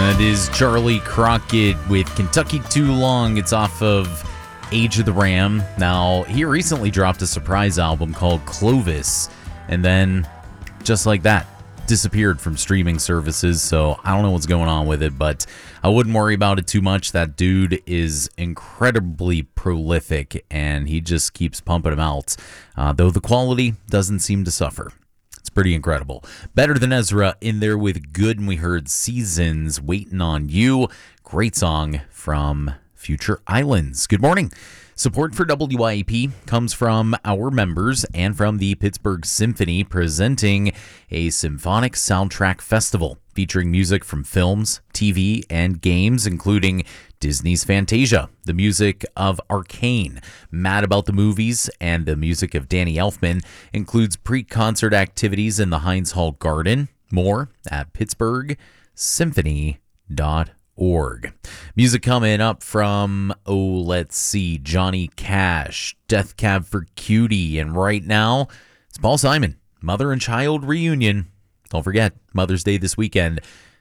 That is Charlie Crockett with Kentucky Too Long. It's off of Age of the Ram. Now, he recently dropped a surprise album called Clovis, and then, just like that, disappeared from streaming services, so I don't know what's going on with it, but I wouldn't worry about it too much. That dude is incredibly prolific, and he just keeps pumping them out, though the quality doesn't seem to suffer. It's pretty incredible. Better Than Ezra in there with Good, and we heard Seasons, Waiting on You. Great song from Future Islands. Good morning. Support for WYAP comes from our members and from the Pittsburgh Symphony, presenting a symphonic soundtrack festival featuring music from films, TV, and games, including Disney's Fantasia, the music of Arcane, Mad About the Movies, and the music of Danny Elfman. Includes pre-concert activities in the Heinz Hall Garden. More at pittsburghsymphony.org. Music coming up from, let's see, Johnny Cash, Death Cab for Cutie, and right now, it's Paul Simon, Mother and Child Reunion. Don't forget, Mother's Day this weekend.